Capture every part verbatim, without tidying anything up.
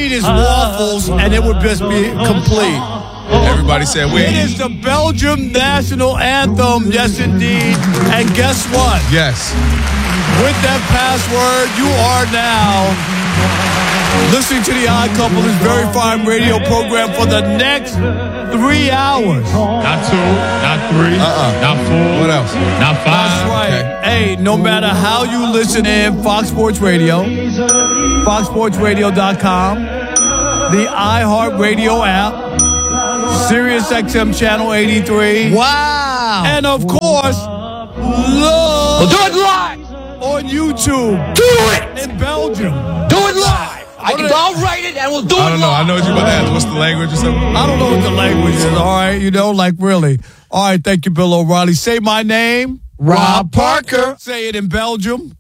need is waffles, and it would just be complete. Everybody said we. It is the Belgium national anthem, yes, indeed. And guess what? Yes. With that password, you are now listening to The Odd Couple, this very fine radio program for the next three hours. Not two, not three, Uh-uh. not four. What else? Not five. That's right. Okay. Hey, no matter how you listen in, Fox Sports Radio, fox sports radio dot com, the iHeartRadio app, Sirius X M Channel eighty-three. Wow. And, of course, love We'll do it live. on YouTube. Do it. In Belgium. Do it live. I can, I'll write it and we'll do it I don't know. live. I know what you're about to ask. What's the language or something? I don't know what the language is, all right? You know, like really. All right, thank you, Bill O'Reilly. Say my name. Rob Parker. Say it in Belgium.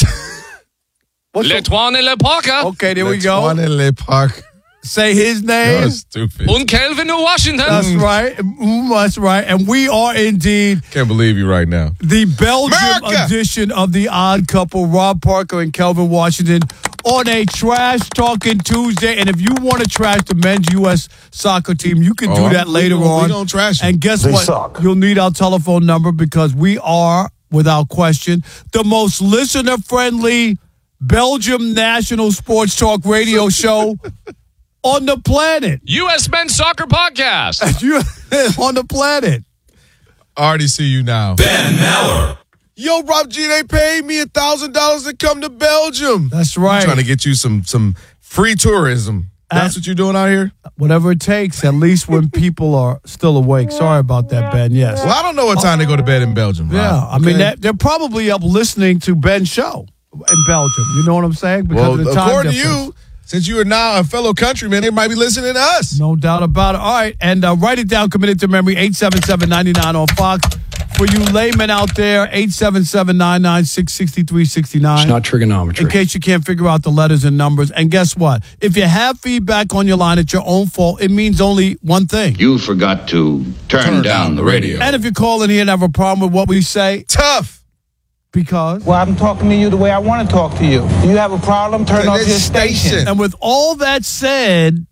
What's Le the- Toine et Le Parker. Okay, there we Le go. Toine et Le Parc. Say his name. You're stupid. Und Kelvin Washington. That's right. Mm, That's right. And we are indeed Can't believe you right now. the Belgium America! edition of The Odd Couple, Rob Parker and Kelvin Washington, on a Trash Talking Tuesday. And if you want to trash the men's U S soccer team, you can Oh, do that we later gonna- we on. gonna trash them. And guess They what? suck. You'll need our telephone number because we are, without question, the most listener-friendly Belgium national sports talk radio show on the planet. U S Men's Soccer Podcast. You on the planet. I already see you now. Ben Maller. Yo, Rob G, they paid me a thousand dollars to come to Belgium. That's right. I'm trying to get you some some free tourism. That's Uh, what you're doing out here? Whatever it takes, at least when people are still awake. Sorry about that, Ben. Yes. Well, I don't know what time they go to bed in Belgium. Yeah, Rob. I mean, Okay? they're, they're probably up listening to Ben's show in Belgium. You know what I'm saying? Because well, of the time according to difference. you, since you are now a fellow countryman, they might be listening to us. No doubt about it. All right, and uh, write it down, commit it to memory, eight seven seven, nine nine on Fox. For you laymen out there, eight seven seven, nine nine six, six three six nine. It's not trigonometry. In case you can't figure out the letters and numbers. And guess what? If you have feedback on your line, it's your own fault. It means only one thing. You forgot to turn, Turn down the radio. And if you call in here and have a problem with what we say, Tough. because... Well, I'm talking to you the way I want to talk to you. Do you have a problem? Turn Turn off this your station. station. And with all that said,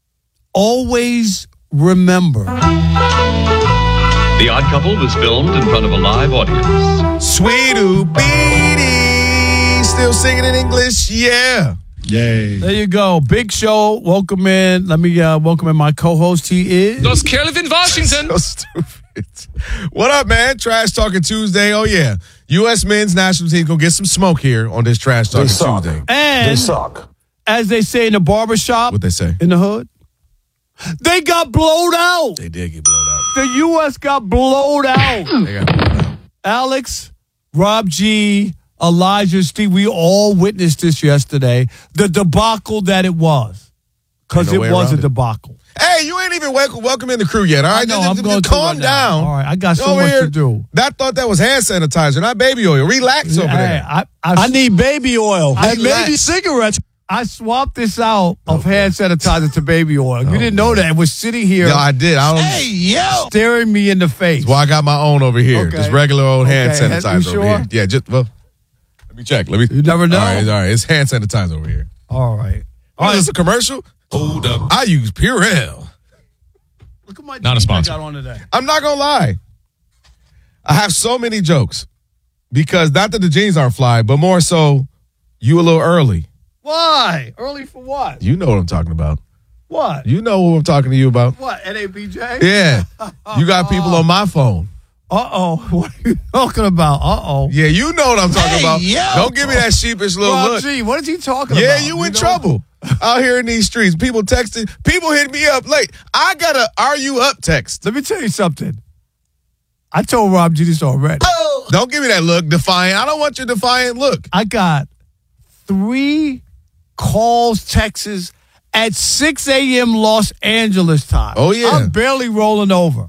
always remember. The Odd Couple was filmed in front of a live audience. Sweet Beanie. Still singing in English? Yeah. Yay. There you go. Big show. Welcome in. Let me uh, welcome in my co-host. He is... Das Kelvin Washington. So stupid. What up, man? Trash Talking Tuesday. Oh, yeah. U S men's national team gonna get some smoke here on this Trash Talking suck. Tuesday. And They suck. as they say in the barbershop, What they say? in the hood, they got blowed out. They did get blown out. The U S got blowed out. They got blown out. Alex, Rob G, Elijah, Steve, we all witnessed this yesterday. The debacle that it was. Because Ain't no it way was a around it. debacle. Hey, you ain't even welcome, welcome in the crew yet, all right? I know, Just- I'm just going to calm right now. down. All right, I got so Over much here, to do. That thought that was hand sanitizer, not baby oil. Relax over Hey, there. I, I, I need baby oil I and maybe relax. cigarettes. I swapped this out of hand sanitizer to baby oil. You didn't know that. It was sitting here Yeah, I did. I don't. yo. staring me in the face. Well, I got my own over here. Okay. Just regular old hand Okay, you sanitizer sure? over here. Yeah, just well. Let me check. Let me. You never know. All right, all right. It's hand sanitizer over here. All right. Oh, is this a commercial? Hold up. I use Purell. Look at my Not a jeans I sponsor. got on today. I'm not gonna lie. I have so many jokes because not that the jeans aren't fly, but more so, you a little early. Why? Early for what? You know what I'm talking about. What? You know what I'm talking to you about. What? N A B J? Yeah, you got people on my phone. Uh-oh. What are you talking about? Uh-oh. Yeah, you know what I'm talking about. yo. Don't give me that sheepish little Rob look. G, what is he talking Yeah, about? you in know- trouble out here in these streets. People texting. People hit me up late. I got a "Are you up?" text. Let me tell you something. I told Rob G this already. Don't give me that look, defiant. I don't want your defiant look. I got three calls, texts at six a.m. Los Angeles time. Oh, yeah. I'm barely rolling over.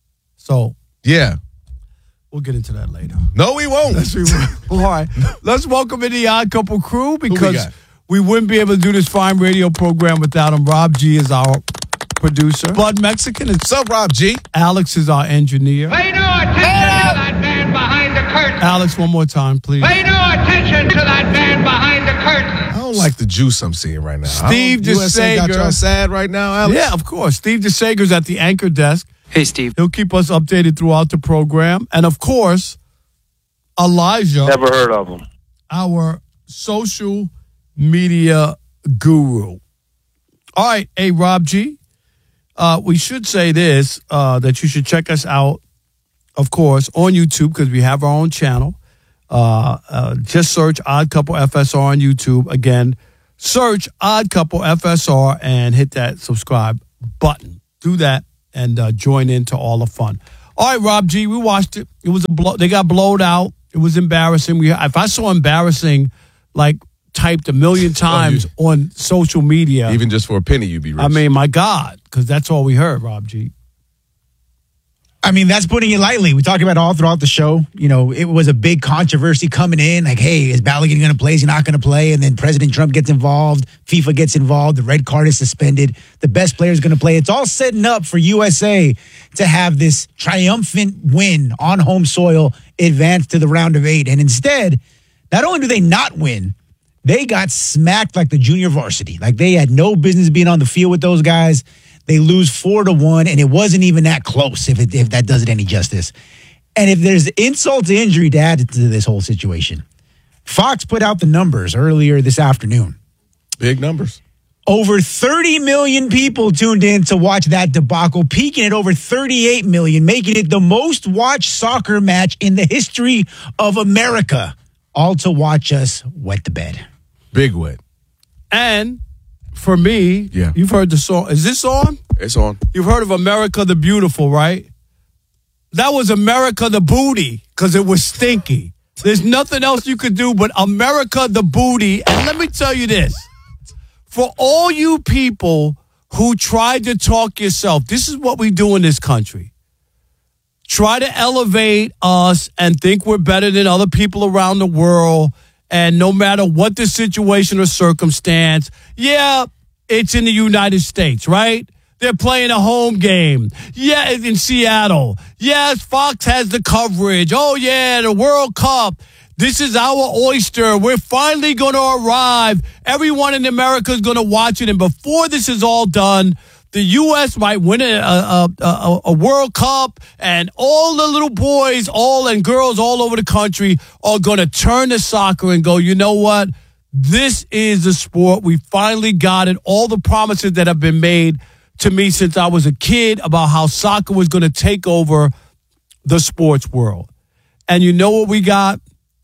So Yeah. we'll get into that later. No, we won't. Let's be All right. Let's welcome in the Odd Couple crew because got? we wouldn't be able to do this fine radio program without him. Rob G is our producer. Bud Mexican is What's up, Rob G? Alex is our engineer. Pay no attention to that man behind the curtain. Alex, one more time, please. Pay no attention to that man behind the curtain. I don't like the juice I'm seeing right now. Steve U S A got DeSager. y'all sad right now, Alex? Yeah, of course. Steve DeSager's at the anchor desk. Hey, Steve. He'll keep us updated throughout the program. And, of course, Elijah. Never heard of him. Our social media guru. All right, hey, Rob G. Uh, we should say this, uh, that you should check us out, of course, on YouTube because we have our own channel. Uh, uh, just search Odd Couple F S R on YouTube. Again, search Odd Couple F S R and hit that subscribe button. Do that and uh, join into all the fun. All right, Rob G, we watched it. It was a blow. They got blowed out. It was embarrassing. We, if I saw embarrassing, like typed a million times oh, you, on social media, even just for a penny, you'd be rich. I mean, my God, because that's all we heard, Rob G. I mean, that's putting it lightly. We talked about it all throughout the show. You know, it was a big controversy coming in. Like, hey, is Balogun going to play? Is he not going to play? And then President Trump gets involved. FIFA gets involved. The red card is suspended. The best player is going to play. It's all setting up for U S A to have this triumphant win on home soil, advance to the round of eight. And instead, not only do they not win, they got smacked like the junior varsity. Like they had no business being on the field with those guys. They lose four to one, and it wasn't even that close, if it, if that does it any justice. And if there's insult to injury to add to this whole situation, Fox put out the numbers earlier this afternoon. Big numbers. Over thirty million people tuned in to watch that debacle, peaking at over thirty-eight million, making it the most watched soccer match in the history of America, all to watch us wet the bed. Big wet. And for me, yeah. You've heard the song. Is this on? It's on. You've heard of America the Beautiful, right? That was America the Booty because it was stinky. There's nothing else you could do but America the Booty. And let me tell you this. For all you people who tried to talk yourself, this is what we do in this country. Try to elevate us and think we're better than other people around the world. And no matter what the situation or circumstance, yeah, it's in the United States, right? They're playing a home game. Yeah, in Seattle. Yes, Fox has the coverage. Oh, yeah, the World Cup. This is our oyster. We're finally going to arrive. Everyone in America is going to watch it. And before this is all done, the U S might win a, a, a, a World Cup, and all the little boys, all and girls all over the country are going to turn to soccer and go, you know what? This is the sport. We finally got it. All the promises that have been made to me since I was a kid about how soccer was going to take over the sports world. And you know what we got?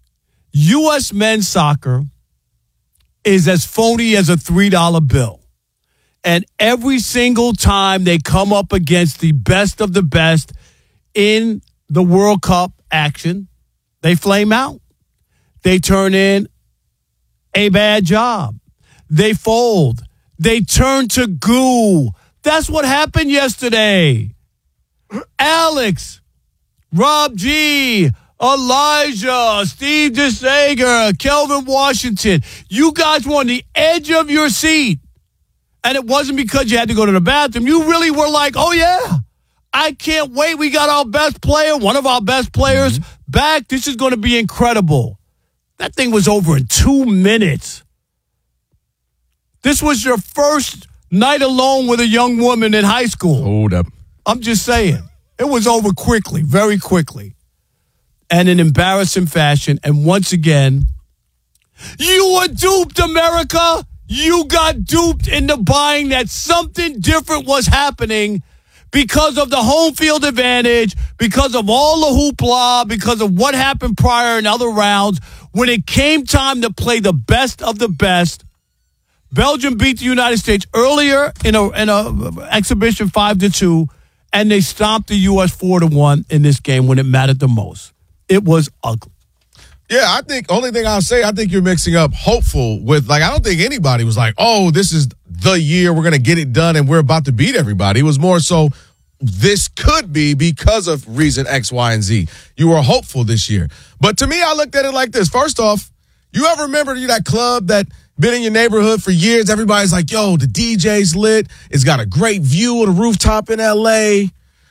U S men's soccer is as phony as a three dollar bill. And every single time they come up against the best of the best in the World Cup action, they flame out. They turn in a bad job. They fold. They turn to goo. That's what happened yesterday. Alex, Rob G, Elijah, Steve DeSager, Kelvin Washington, you guys were on the edge of your seat. And it wasn't because you had to go to the bathroom. You really were like, oh, yeah, I can't wait. We got our best player, one of our best players mm-hmm. back. This is going to be incredible. That thing was over in two minutes. This was your first night alone with a young woman in high school. Hold up. I'm just saying. It was over quickly, very quickly. And in embarrassing fashion. And once again, you were duped, America. You got duped into buying that something different was happening because of the home field advantage, because of all the hoopla, because of what happened prior in other rounds. When it came time to play the best of the best, Belgium beat the United States earlier in a in a exhibition five to two, and they stomped the U S four to one in this game when it mattered the most. It was ugly. Yeah, I think only thing I'll say, I think you're mixing up hopeful with, like, I don't think anybody was like, oh, this is the year we're going to get it done and we're about to beat everybody. It was more so this could be because of reason X, Y, and Z. You were hopeful this year. But to me, I looked at it like this. First off, you ever remember that club that been in your neighborhood for years? Everybody's like, yo, the D J's lit. It's got a great view of the rooftop in L A.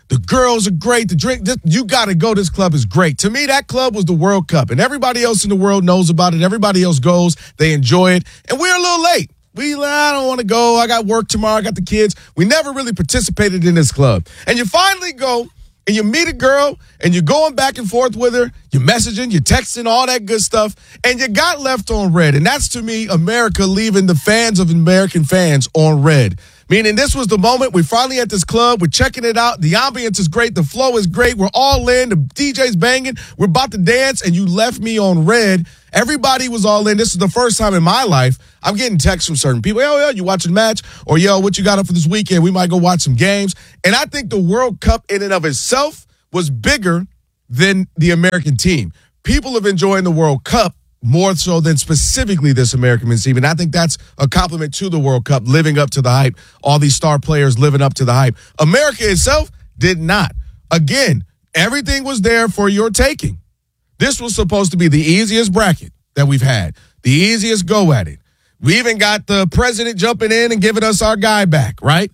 The girls are great. The drink, this, you got to go. This club is great. To me, that club was the World Cup, and everybody else in the world knows about it. Everybody else goes. They enjoy it, and we're a little late. We, I don't want to go. I got work tomorrow. I got the kids. We never really participated in this club. And you finally go, and you meet a girl, and you're going back and forth with her. You're messaging, you're texting, all that good stuff, and you got left on red. And that's, to me, America leaving the fans of American fans on red. Meaning this was the moment. We're finally at this club. We're checking it out. The ambience is great. The flow is great. We're all in. The D J's banging. We're about to dance, and you left me on red. Everybody was all in. This is the first time in my life I'm getting texts from certain people. Oh, yeah, you watching the match? Or, yo, what you got up for this weekend? We might go watch some games. And I think the World Cup in and of itself was bigger than the American team. People have enjoyed the World Cup more so than specifically this American men's team. And I think that's a compliment to the World Cup, living up to the hype, all these star players living up to the hype. America itself did not. Again, everything was there for your taking. This was supposed to be the easiest bracket that we've had, the easiest go at it. We even got the president jumping in and giving us our guy back, right?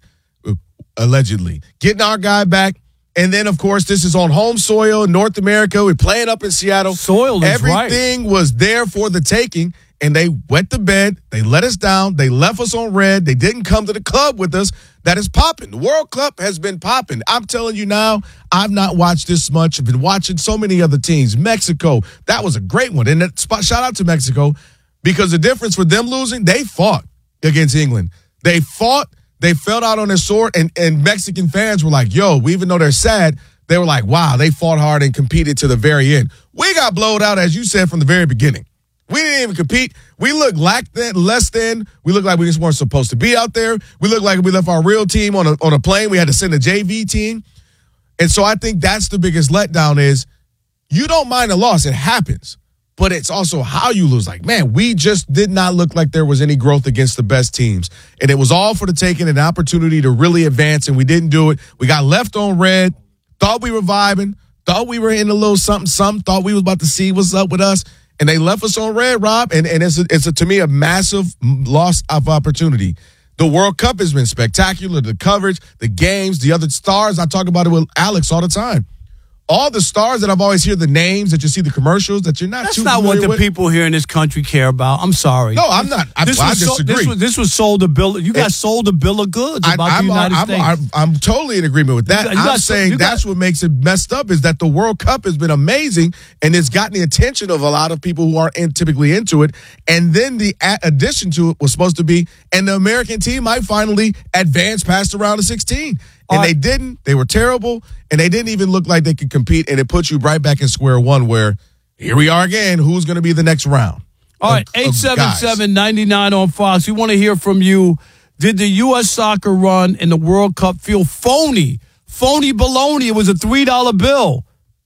Allegedly. Getting our guy back. And then, of course, this is on home soil in North America. We're playing up in Seattle. Soil is Everything right. was there for the taking, and they went to bed. They let us down. They left us on red. They didn't come to the club with us. That is popping. The World Cup has been popping. I'm telling you now, I've not watched this much. I've been watching so many other teams. Mexico, that was a great one. And that spot, shout out to Mexico, because the difference for them losing, they fought against England. They fought. They fell out on their sword, and, and Mexican fans were like, yo, even though they're sad, they were like, wow, they fought hard and competed to the very end. We got blowed out, as you said, from the very beginning. We didn't even compete. We looked like that, less than. We looked like we just weren't supposed to be out there. We looked like we left our real team on a, on a plane. We had to send a J V team. And so I think that's the biggest letdown is you don't mind a loss. It happens. But it's also how you lose. Like, man, we just did not look like there was any growth against the best teams. And it was all for the taking, an opportunity to really advance, and we didn't do it. We got left on red, thought we were vibing, thought we were in a little something, something, thought we was about to see what's up with us, and they left us on red, Rob, and, and it's, a, it's a, to me, a massive loss of opportunity. The World Cup has been spectacular, the coverage, the games, the other stars. I talk about it with Alex all the time. All the stars that I've always heard the names, that you see the commercials, that you're not That's too not what the with. people here in this country care about. I'm sorry. No, I'm not. I, this I was disagree. So, this, was, this was sold a bill. You got It, sold a bill of goods I, about I'm, the United I'm, States. I'm, I'm, I'm totally in agreement with that. You got, you I'm got, saying that's got, what makes it messed up is that the World Cup has been amazing and it's gotten the attention of a lot of people who aren't in, typically into it. And then the addition to it was supposed to be, and the American team might finally advance past the round of sixteen. And right. they didn't. They were terrible, and they didn't even look like they could compete, and it puts you right back in square one where here we are again. Who's going to be the next round? All right, eight seven seven, nine nine on Fox. We want to hear from you. Did the U S soccer run in the World Cup feel phony? Phony baloney. It was a three dollar bill.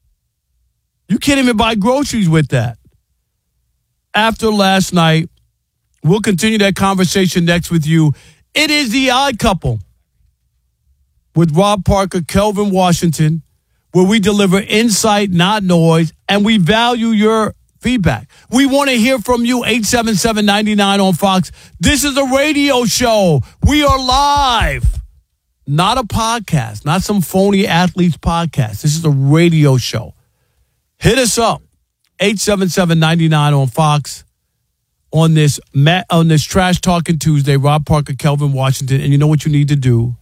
You can't even buy groceries with that. After last night, we'll continue that conversation next with you. It is the Odd Couple with Rob Parker, Kelvin Washington, where we deliver insight, not noise, and we value your feedback. We want to hear from you, eight seven seven, nine nine on Fox. This is a radio show. We are live, not a podcast, not some phony athletes podcast. This is a radio show. Hit us up, eight seven seven, nine nine on Fox. On this, on this Trash Talking Tuesday, Rob Parker, Kelvin Washington, and you know what you need to do?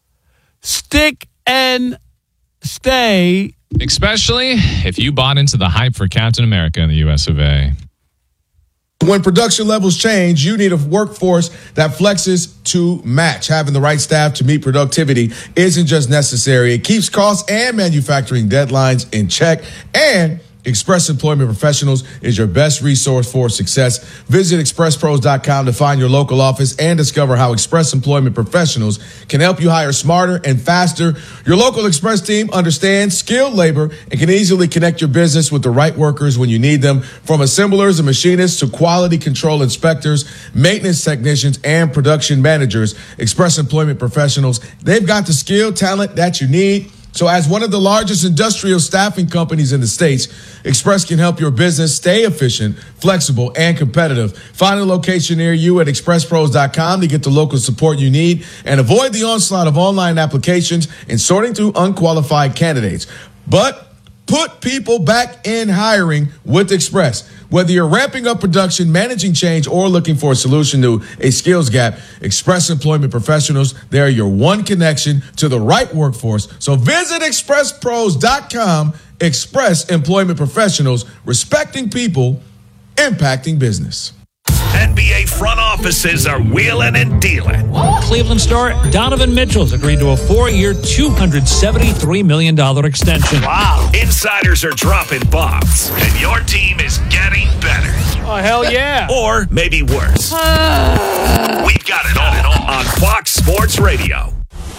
Stick and stay. Especially if you bought into the hype for Captain America in the U S of A. When production levels change, you need a workforce that flexes to match. Having the right staff to meet productivity isn't just necessary. It keeps costs and manufacturing deadlines in check. And Express Employment Professionals is your best resource for success. Visit express pros dot com to find your local office and discover how Express Employment Professionals can help you hire smarter and faster. Your local Express team understands skilled labor and can easily connect your business with the right workers when you need them. From assemblers and machinists to quality control inspectors, maintenance technicians, and production managers, Express Employment Professionals, they've got the skill, talent that you need So as one of the largest industrial staffing companies in the States, Express can help your business stay efficient, flexible, and competitive. Find a location near you at express pros dot com to get the local support you need and avoid the onslaught of online applications and sorting through unqualified candidates. But put people back in hiring with Express. Whether you're ramping up production, managing change, or looking for a solution to a skills gap, Express Employment Professionals, they are your one connection to the right workforce. So visit express pros dot com. Express Employment Professionals, respecting people, impacting business. N B A front offices are wheeling and dealing. Cleveland star Donovan Mitchell's agreed to a four-year, two hundred seventy-three million dollars extension. Wow. Insiders are dropping bombs, and your team is getting better. Oh, hell yeah. Or maybe worse. We've got it all on Fox Sports Radio.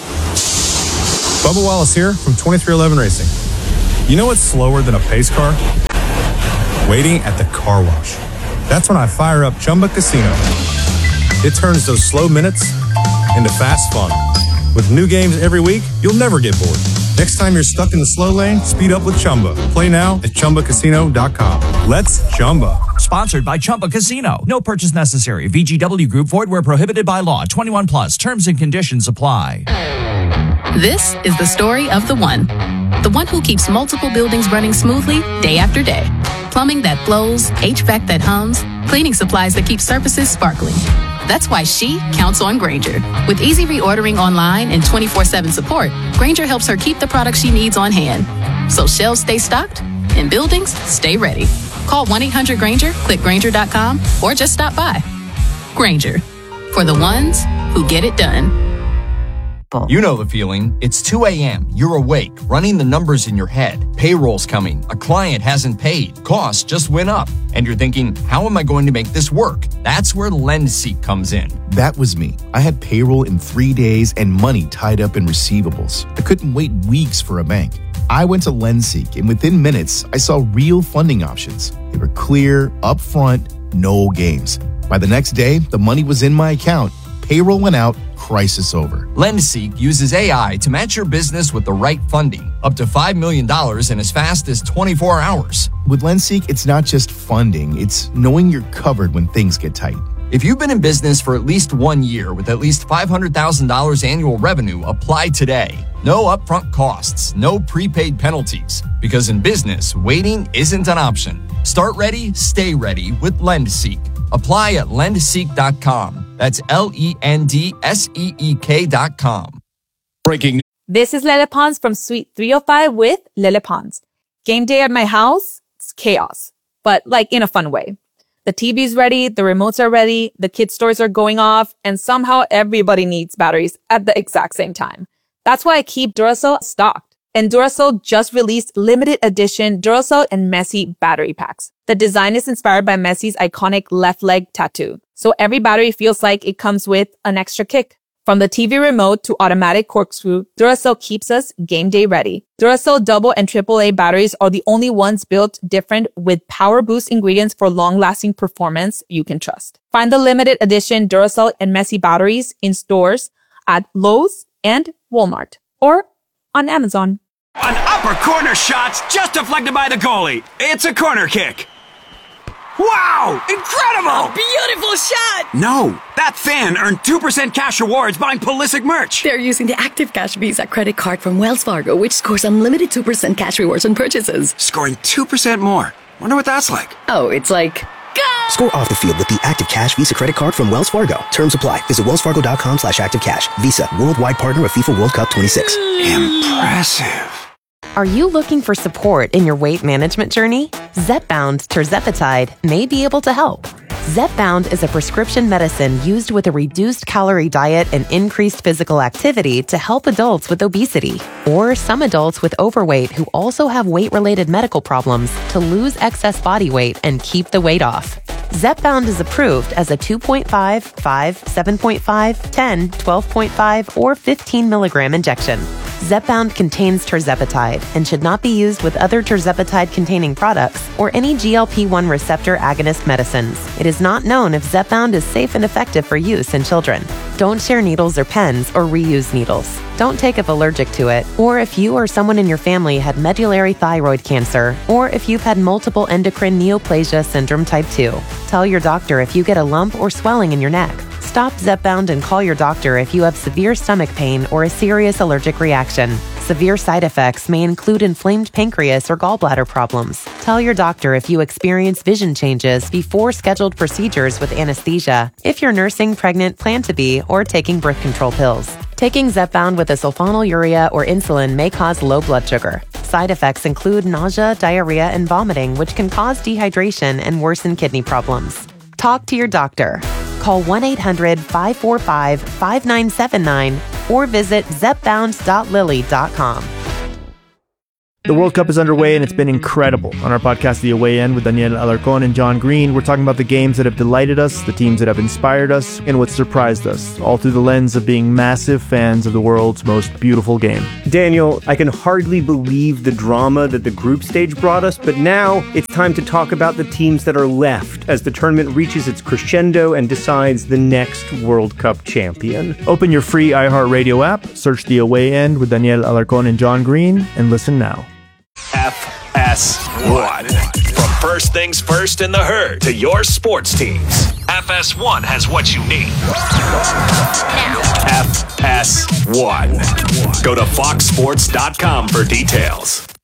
Bubba Wallace here from twenty-three eleven Racing. You know what's slower than a pace car? Waiting at the car wash. That's when I fire up Chumba Casino. It turns those slow minutes into fast fun. With new games every week, you'll never get bored. Next time you're stuck in the slow lane, speed up with Chumba. Play now at chumba casino dot com. Let's Chumba. Sponsored by Chumba Casino. No purchase necessary. V G W Group. Void where prohibited by law. twenty-one plus. Terms and conditions apply. This is the story of the one. The one who keeps multiple buildings running smoothly day after day. Plumbing that flows, H V A C that hums, cleaning supplies that keep surfaces sparkling. That's why she counts on Grainger. With easy reordering online and twenty-four seven support, Grainger helps her keep the products she needs on hand. So shelves stay stocked and buildings stay ready. Call one eight hundred Grainger, click Grainger dot com, or just stop by. Grainger, for the ones who get it done. You know the feeling. It's two a.m. You're awake, running the numbers in your head. Payroll's coming. A client hasn't paid. Costs just went up. And you're thinking, how am I going to make this work? That's where LendSeek comes in. That was me. I had payroll in three days and money tied up in receivables. I couldn't wait weeks for a bank. I went to LendSeek, and within minutes, I saw real funding options. They were clear, upfront, no games. By the next day, the money was in my account. Payroll went out, crisis over. LendSeek uses A I to match your business with the right funding, up to five million dollars in as fast as twenty-four hours. With LendSeek, it's not just funding, it's knowing you're covered when things get tight. If you've been in business for at least one year with at least five hundred thousand dollars annual revenue, apply today. No upfront costs, no prepaid penalties, because in business, waiting isn't an option. Start ready, stay ready with LendSeek. Apply at lend seek dot com. That's L E N D S E E K dot com. Breaking. This is Lele Pons from Suite three oh five with Lele Pons. Game day at my house, it's chaos, but like in a fun way. The T V's ready, the remotes are ready, the kid stores are going off, and somehow everybody needs batteries at the exact same time. That's why I keep Duracell stocked. And Duracell just released limited edition Duracell and Messi battery packs. The design is inspired by Messi's iconic left leg tattoo. So every battery feels like it comes with an extra kick. From the T V remote to automatic corkscrew, Duracell keeps us game day ready. Duracell double and triple A batteries are the only ones built different with power boost ingredients for long-lasting performance you can trust. Find the limited edition Duracell and Messi batteries in stores at Lowe's and Walmart or on Amazon. An upper corner shot's just deflected by the goalie. It's a corner kick. Wow! Incredible! A beautiful shot! No, that fan earned two percent cash rewards buying Pulisic merch. They're using the Active Cash Visa credit card from Wells Fargo, which scores unlimited two percent cash rewards on purchases. Scoring two percent more. Wonder what that's like. Oh, it's like... Go! Score off the field with the Active Cash Visa credit card from Wells Fargo. Terms apply. Visit wellsfargo.com slash activecash. Visa, worldwide partner of FIFA World Cup twenty-six. Impressive. Are you looking for support in your weight management journey? Zepbound tirzepatide may be able to help. Zepbound is a prescription medicine used with a reduced calorie diet and increased physical activity to help adults with obesity or some adults with overweight who also have weight-related medical problems to lose excess body weight and keep the weight off. Zepbound is approved as a two point five, five, seven point five, ten, twelve point five, or fifteen milligram injection. Zepbound contains tirzepatide and should not be used with other tirzepatide-containing products or any G L P one receptor agonist medicines. It is not known if Zepbound is safe and effective for use in children. Don't share needles or pens or reuse needles. Don't take if allergic to it, or if you or someone in your family had medullary thyroid cancer, or if you've had multiple endocrine neoplasia syndrome type two. Tell your doctor if you get a lump or swelling in your neck. Stop Zepbound and call your doctor if you have severe stomach pain or a serious allergic reaction. Severe side effects may include inflamed pancreas or gallbladder problems. Tell your doctor if you experience vision changes before scheduled procedures with anesthesia, if you're nursing, pregnant, plan to be, or taking birth control pills. Taking Zepbound with a sulfonylurea or insulin may cause low blood sugar. Side effects include nausea, diarrhea, and vomiting, which can cause dehydration and worsen kidney problems. Talk to your doctor. Call one eight hundred five four five five nine seven nine or visit zepbound dot lilly dot com. The World Cup is underway and it's been incredible. On our podcast, The Away End, with Daniel Alarcón and John Green, we're talking about the games that have delighted us, the teams that have inspired us, and what surprised us, all through the lens of being massive fans of the world's most beautiful game. Daniel, I can hardly believe the drama that the group stage brought us, but now it's time to talk about the teams that are left as the tournament reaches its crescendo and decides the next World Cup champion. Open your free iHeartRadio app, search The Away End with Daniel Alarcón and John Green, and listen now. F S one. From first things first in the herd to your sports teams, F S one has what you need. F S one. Go to fox sports dot com for details.